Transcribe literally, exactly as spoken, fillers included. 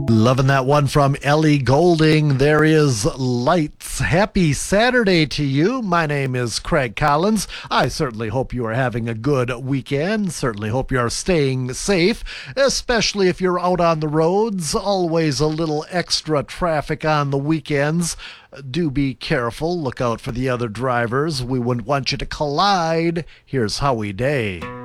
Loving that one from Ellie Goulding. There is Lights. Happy Saturday to you. My name is Craig Collins. I certainly hope you are having a good weekend. Certainly hope you are staying safe, especially if you're out on the roads. Always a little extra traffic on the weekends. Do be careful. Look out for the other drivers. We wouldn't want you to collide. Here's Howie Day.